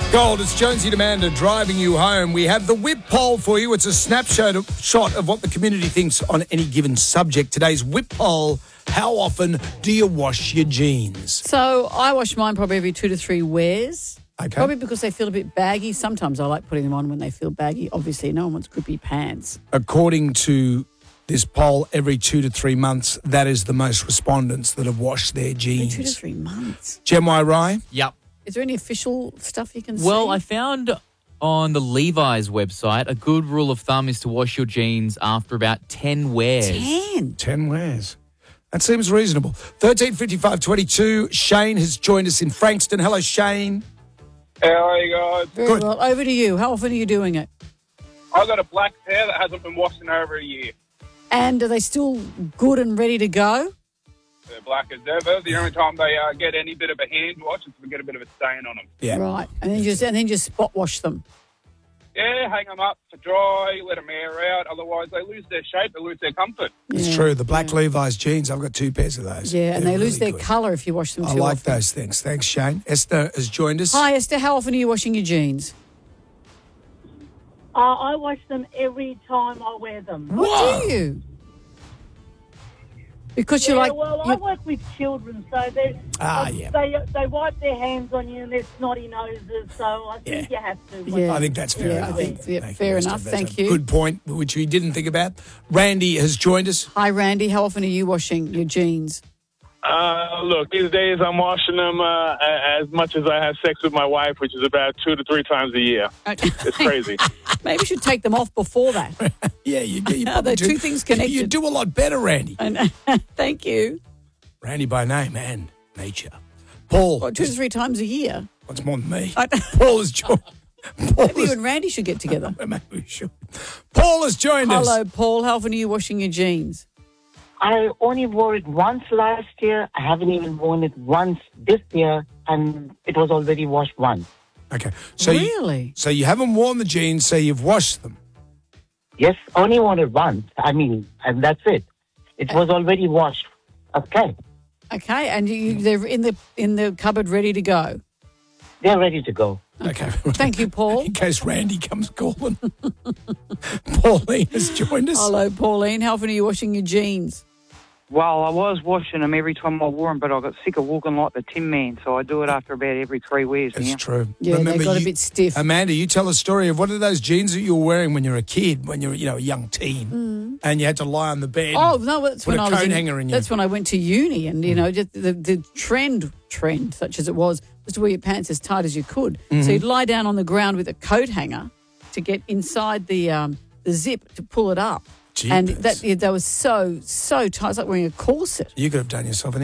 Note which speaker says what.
Speaker 1: Gold, it's Jonesy and Amanda driving you home. We have the whip poll for you. It's a snapshot of what the community thinks on any given subject. Today's whip poll, how often do you wash your jeans?
Speaker 2: So I wash mine probably every 2 to 3 wears.
Speaker 1: Okay.
Speaker 2: Probably because they feel a bit baggy. Sometimes I like putting them on when they feel baggy. Obviously, no one wants grippy pants.
Speaker 1: According to this poll, every 2 to 3 months, that is the most respondents that have washed their jeans.
Speaker 2: Every 2 to 3 months.
Speaker 1: Jem Rye?
Speaker 3: Yep.
Speaker 2: Is there any official stuff you can see?
Speaker 3: Well, I found on the Levi's website a good rule of thumb is to wash your jeans after about 10 wears.
Speaker 2: 10.
Speaker 1: 10 wears. That seems reasonable. 135522, Shane has joined us in Frankston. Hello, Shane.
Speaker 4: How are you guys?
Speaker 2: Very
Speaker 1: Good.
Speaker 2: well. Over to you. How often are you doing it?
Speaker 4: I got a black pair that hasn't been washed in over a year.
Speaker 2: And are they still good and ready to go?
Speaker 4: They're black as ever. The only time they get any bit of a hand wash is if we get a bit of a stain on them.
Speaker 1: Yeah.
Speaker 2: Right. And then just spot wash them.
Speaker 4: Yeah, hang them up to dry, let them air out. Otherwise, they lose their shape, they lose their comfort.
Speaker 1: It's
Speaker 2: Yeah,
Speaker 1: true. The black
Speaker 2: yeah.
Speaker 1: Levi's jeans, I've got 2 pairs of those.
Speaker 2: Yeah, and
Speaker 1: They're
Speaker 2: they lose
Speaker 1: really
Speaker 2: their
Speaker 1: good.
Speaker 2: colour if you wash them too
Speaker 1: I like
Speaker 2: often.
Speaker 1: those things. Thanks, Shane. Esther has joined us.
Speaker 2: Hi, Esther. How often are you washing your jeans?
Speaker 5: I wash them every time I wear them.
Speaker 2: What do you? Because
Speaker 5: Yeah,
Speaker 2: you're like...
Speaker 5: well, I work with children, so they wipe their hands on you and their snotty noses, so I think you have to.
Speaker 2: Yeah.
Speaker 1: I think that's fair
Speaker 2: Yeah,
Speaker 1: enough.
Speaker 2: I think- yeah,
Speaker 1: Thank
Speaker 2: fair
Speaker 1: you, Esther.
Speaker 2: enough.
Speaker 1: That's
Speaker 2: Thank
Speaker 1: a
Speaker 2: you.
Speaker 1: Good point, which we didn't think about. Randy has joined us.
Speaker 2: Hi, Randy. How often are you washing your jeans?
Speaker 6: Look, these days I'm washing them as much as I have sex with my wife, which is about 2 to 3 times a year. It's crazy.
Speaker 2: Maybe you should take them off before that.
Speaker 1: Yeah, you do. You
Speaker 2: Are
Speaker 1: probably
Speaker 2: the
Speaker 1: do.
Speaker 2: two things connected?
Speaker 1: You do a lot better, Randy.
Speaker 2: And thank you.
Speaker 1: Randy by name and nature. Paul.
Speaker 2: What, 2 to 3 times a year?
Speaker 1: What's more than me?
Speaker 2: I-
Speaker 1: Paul has joined.
Speaker 2: Maybe you and Randy should get together.
Speaker 1: Maybe we should. Paul has joined us.
Speaker 2: Hello, Paul. How often are you washing your jeans?
Speaker 7: I only wore it once last year. I haven't even worn it once this year, and it was already washed once.
Speaker 1: Okay. So
Speaker 2: Really?
Speaker 1: so you haven't worn the jeans, so you've washed them.
Speaker 7: Yes, only worn it once. And that's it. It was already washed. Okay,
Speaker 2: Okay, and they're in the cupboard ready to go.
Speaker 7: they're ready to go.
Speaker 1: Okay.
Speaker 2: Thank you, Paul.
Speaker 1: In case Randy comes calling. Pauline has joined us.
Speaker 2: Hello, Pauline. How often are you washing your jeans?
Speaker 8: Well, I was washing them every time I wore them, but I got sick of walking like the Tin Man, so I do it after about every 3 wears
Speaker 1: That's
Speaker 8: now.
Speaker 1: true.
Speaker 2: Yeah,
Speaker 1: Remember
Speaker 2: they got a
Speaker 1: you-
Speaker 2: bit stiff.
Speaker 1: Amanda, you tell a story of what are those jeans that you were wearing when you were a kid, when you were, a young teen, and you had to lie on the bed.
Speaker 2: Oh no, that's
Speaker 1: Put
Speaker 2: when
Speaker 1: a
Speaker 2: I was
Speaker 1: coat hanger in your-
Speaker 2: That's when I went to uni, and just the trend, such as it was to wear your pants as tight as you could. So you'd lie down on the ground with a coat hanger to get inside the zip to pull it up, and
Speaker 1: Jeepers.
Speaker 2: that was so tight. It's like wearing a corset.
Speaker 1: You could have done yourself an